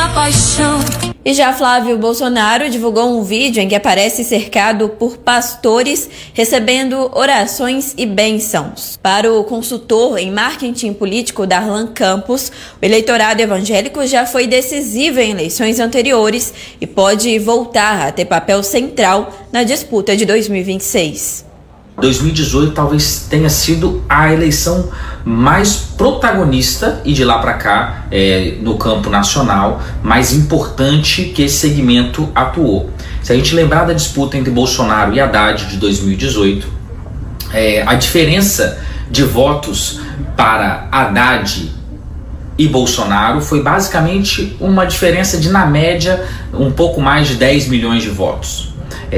a paixão. E já Flávio Bolsonaro divulgou um vídeo em que aparece cercado por pastores recebendo orações e bênçãos. Para o consultor em marketing político Darlan Campos, o eleitorado evangélico já foi decisivo em eleições anteriores e pode voltar a ter papel central na disputa de 2026. 2018 talvez tenha sido a eleição mais protagonista e de lá para cá, no campo nacional, mais importante que esse segmento atuou. Se a gente lembrar da disputa entre Bolsonaro e Haddad de 2018, a diferença de votos para Haddad e Bolsonaro foi basicamente uma diferença de, na média, um pouco mais de 10 milhões de votos.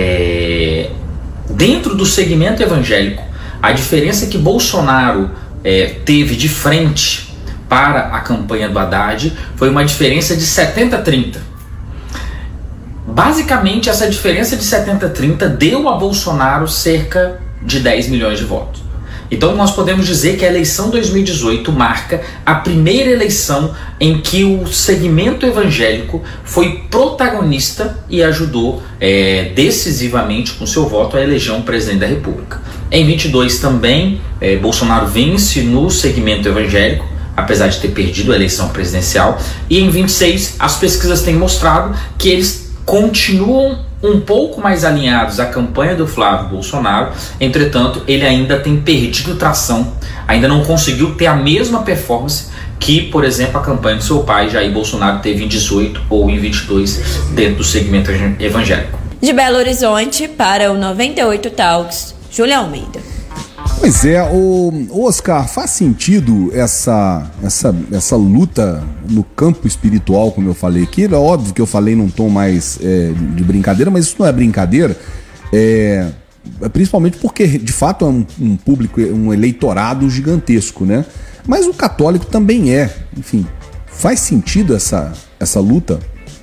Dentro do segmento evangélico, a diferença que Bolsonaro teve de frente para a campanha do Haddad foi uma diferença de 70-30. Basicamente, essa diferença de 70-30 deu a Bolsonaro cerca de 10 milhões de votos. Então nós podemos dizer que a eleição 2018 marca a primeira eleição em que o segmento evangélico foi protagonista e ajudou decisivamente com seu voto a eleger um presidente da República. Em 22 também, Bolsonaro vence no segmento evangélico, apesar de ter perdido a eleição presidencial, e em 26 as pesquisas têm mostrado que eles continuam um pouco mais alinhados à campanha do Flávio Bolsonaro. Entretanto, ele ainda tem perdido tração, ainda não conseguiu ter a mesma performance que, por exemplo, a campanha do seu pai, Jair Bolsonaro, teve em 18 ou em 22 dentro do segmento evangélico. De Belo Horizonte, para o 98 Talks, Júlia Almeida. Pois é, o Oscar, faz sentido essa luta no campo espiritual, como eu falei aqui? É óbvio que eu falei num tom mais de brincadeira, mas isso não é brincadeira, principalmente porque de fato é um público, um eleitorado gigantesco, né? Mas o católico também enfim, faz sentido essa luta?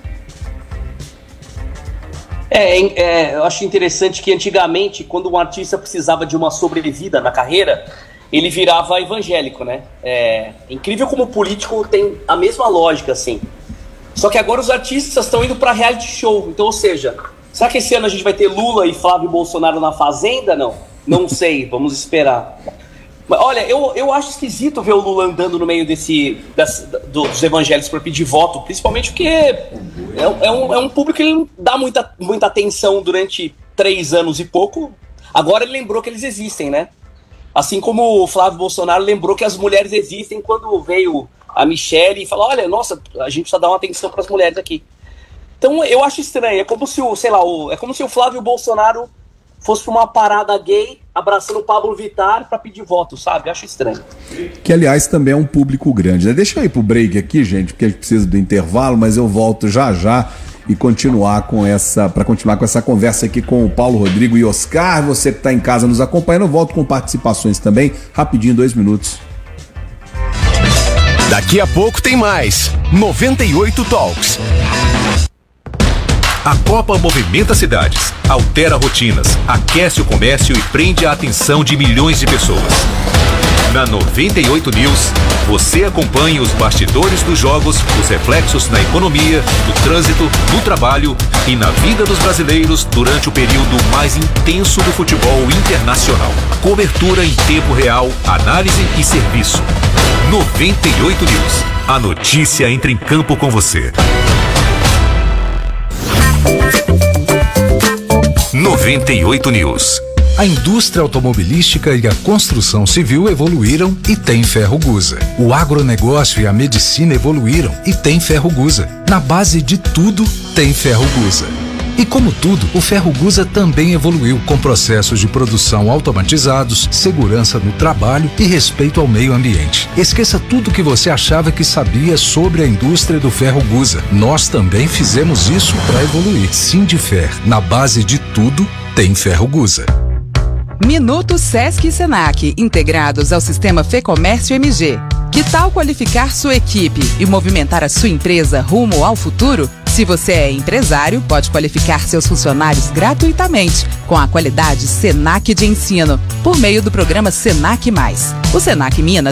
Eu acho interessante que antigamente, quando um artista precisava de uma sobrevida na carreira, ele virava evangélico, né? É incrível como o político tem a mesma lógica, assim. Só que agora os artistas estão indo para reality show. Então, ou seja, será que esse ano a gente vai ter Lula e Flávio Bolsonaro na Fazenda? Não sei, vamos esperar. Mas, olha, eu acho esquisito ver o Lula andando no meio dos evangélicos para pedir voto, principalmente porque é um público que ele não dá muita atenção durante 3 anos e pouco. Agora ele lembrou que eles existem, né? Assim como o Flávio Bolsonaro lembrou que as mulheres existem quando veio a Michelle e falou: olha, nossa, a gente precisa dar uma atenção para as mulheres aqui. Então eu acho estranho, é como se o Flávio Bolsonaro fosse pra uma parada gay, abraçando o Pablo Vittar pra pedir voto, sabe? Eu acho estranho. Que, aliás, também é um público grande, né? Deixa eu ir pro break aqui, gente, porque a gente precisa do intervalo, mas eu volto já e continuar com essa conversa aqui com o Paulo Rodrigo e Oscar. Você que tá em casa nos acompanhando, eu volto com participações também, rapidinho, 2 minutos. Daqui a pouco tem mais 98 Talks. A Copa movimenta cidades, altera rotinas, aquece o comércio e prende a atenção de milhões de pessoas. Na 98 News, você acompanha os bastidores dos jogos, os reflexos na economia, no trânsito, no trabalho e na vida dos brasileiros durante o período mais intenso do futebol internacional. Cobertura em tempo real, análise e serviço. 98 News. A notícia entra em campo com você. 98 News. A indústria automobilística e a construção civil evoluíram e tem Ferrogusa. O agronegócio e a medicina evoluíram e tem Ferrogusa. Na base de tudo, tem Ferrogusa. E como tudo, o Ferrogusa também evoluiu com processos de produção automatizados, segurança no trabalho e respeito ao meio ambiente. Esqueça tudo que você achava que sabia sobre a indústria do Ferrogusa. Nós também fizemos isso para evoluir. Sindifer, na base de tudo, tem Ferrogusa. Minuto Sesc e Senac, integrados ao sistema Fecomércio MG. Que tal qualificar sua equipe e movimentar a sua empresa rumo ao futuro? Se você é empresário, pode qualificar seus funcionários gratuitamente com a qualidade Senac de ensino, por meio do programa Senac Mais. O Senac Minas